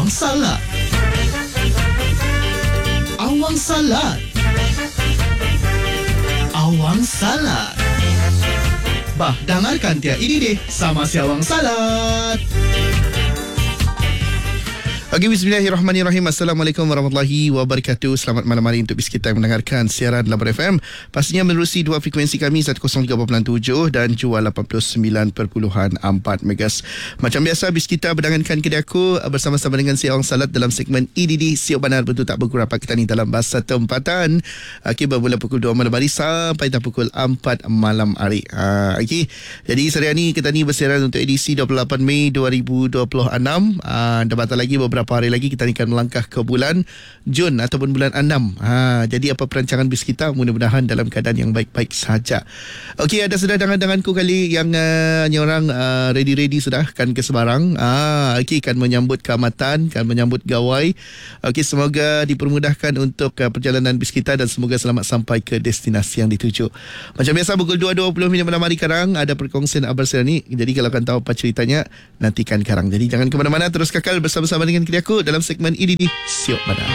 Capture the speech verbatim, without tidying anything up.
Awang Salat. Awang Salat. Awang Salat. Bah, dengarkan tiap ini deh sama si Awang Salat. Okay, bismillahirrahmanirrahim. Assalamualaikum warahmatullahi wabarakatuh. Selamat malam hari untuk bis kita yang mendengarkan siaran Labar F M. Pastinya menerusi dua frekuensi kami seratus tiga perpuluhan tujuh dan juga lapan puluh sembilan perpuluhan empat megahertz. Macam biasa, bis kita berdengarkan kedai aku bersama-sama dengan si Awang Salat dalam segmen E D D Siok Benar Betul Tak Bergurau kita ni dalam bahasa tempatan. Okay, bermula pukul dua malam hari sampai dah pukul empat malam hari. Ha, okay. Jadi sehari ni kita ni bersiaran untuk edisi dua puluh lapan Mei dua ribu dua puluh enam. Ha, dah batal lagi beberapa hari lagi kita akan melangkah ke bulan Jun ataupun bulan enam. Ha, jadi apa perancangan bis kita, mudah-mudahan dalam keadaan yang baik-baik saja. Okey, ada sudah dengar-denganku kali yang uh, ni orang uh, ready-ready sudah kan ke Sebarang. Ah, okey, kan menyambut keamatan, kan menyambut gawai. Okey, semoga dipermudahkan untuk uh, perjalanan bis kita dan semoga selamat sampai ke destinasi yang dituju. Macam biasa pukul dua dua puluh minit malam hari karang ada perkongsian Abang ni. Jadi kalau akan tahu apa ceritanya, nantikan karang. Jadi jangan ke mana-mana, terus kekal bersama-sama dengan aku dalam segmen E D D Siok Benar.